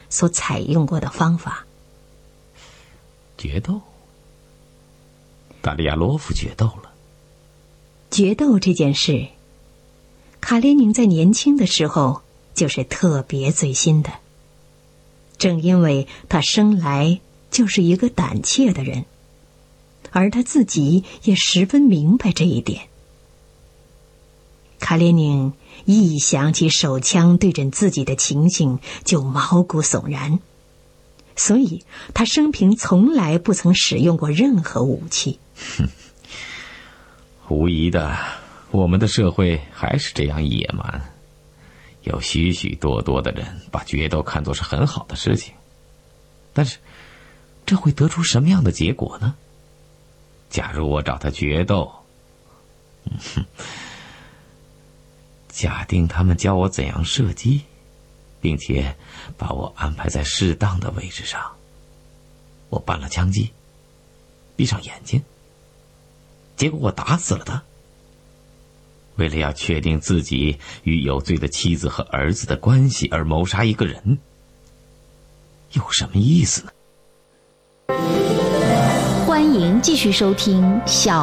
所采用过的方法。 决斗？达利亚洛夫决斗了？ 决斗这件事，卡列宁在年轻的时候就是特别醉心的。正因为他生来就是一个胆怯的人，而他自己也十分明白这一点。卡列宁一想起手枪对准自己的情形就毛骨悚然，所以他生平从来不曾使用过任何武器。 无疑的，我们的社会还是这样野蛮，有许许多多的人把决斗看作是很好的事情。但是这会得出什么样的结果呢？假如我找他决斗，假定他们教我怎样射击，并且把我安排在适当的位置上，我搬了枪击，闭上眼睛，结果我打死了他。为了要确定自己与有罪的妻子和儿子的关系而谋杀一个人，有什么意思呢？ 欢迎继续收听小